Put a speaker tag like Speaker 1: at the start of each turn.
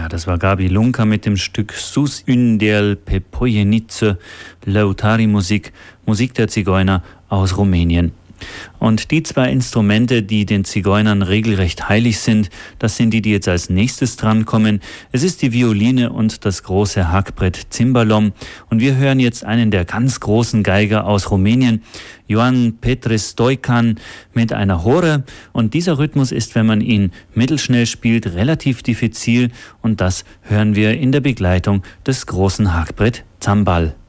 Speaker 1: Das war Gabi Lunka mit dem Stück Sus Ündel Pepojenice, Lautari Musik, Musik der Zigeuner aus Rumänien. Und die zwei Instrumente, die den Zigeunern regelrecht heilig sind, das sind die jetzt als nächstes drankommen. Es ist die Violine und das große Hackbrett Cimbalom. Und wir hören jetzt einen der ganz großen Geiger aus Rumänien, Ioan Petre Stoican, mit einer Hore. Und dieser Rhythmus ist, wenn man ihn mittelschnell spielt, relativ diffizil. Und das hören wir in der Begleitung des großen Hackbrett Zambal.